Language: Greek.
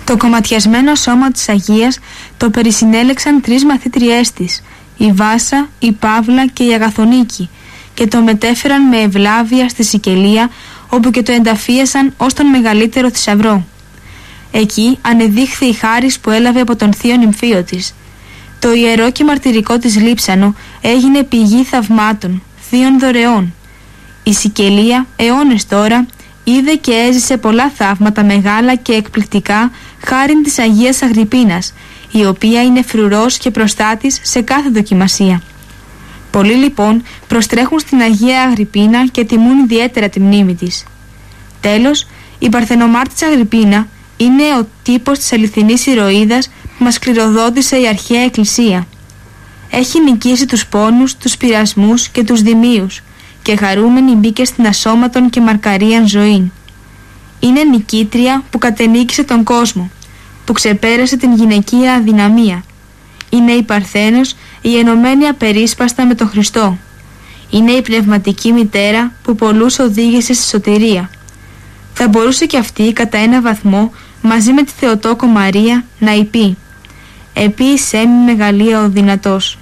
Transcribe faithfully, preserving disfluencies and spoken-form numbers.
Το κομματιασμένο σώμα της Αγίας το περισυνέλεξαν τρεις μαθήτριές της, η Βάσα, η Παύλα και η Αγαθονίκη, και το μετέφεραν με ευλάβεια στη Σικελία, όπου και το ενταφίασαν ως τον μεγαλύτερο θησαυρό. Εκεί ανεδείχθη η χάρις που έλαβε από τον θείο νυμφίο της. Το ιερό και μαρτυρικό της λείψανο έγινε πηγή θαυμάτων, θείων δωρεών. Η Σικελία, αιώνες τώρα, είδε και έζησε πολλά θαύματα μεγάλα και εκπληκτικά χάριν της Αγίας Αγρυππίνας, η οποία είναι φρουρός και προστάτης σε κάθε δοκιμασία. Πολλοί λοιπόν προστρέχουν στην Αγία Αγρυππίνα και τιμούν ιδιαίτερα τη μνήμη της. Τέλος, η Παρθενομάρτης Αγρυππίνα είναι ο τύπος της αληθινής ηρωίδας που μας κληροδότησε η αρχαία Εκκλησία. Έχει νικήσει τους πόνους, τους πειρασμούς και τους δημίους και χαρούμενη μπήκε στην ασώματον και μαρκαρίαν ζωή. Είναι νικήτρια που κατενίκησε τον κόσμο, που ξεπέρασε την γυναικεία αδυναμία. Είναι η Παρθένος, η ενωμένη απερίσπαστα με τον Χριστό. Είναι η πνευματική μητέρα που πολλούς οδήγησε στη σωτηρία. Θα μπορούσε και αυτή κατά ένα βαθμό μαζί με τη Θεοτόκο Μαρία να υπεί «Επίησέ μη μεγαλεία ο δυνατός».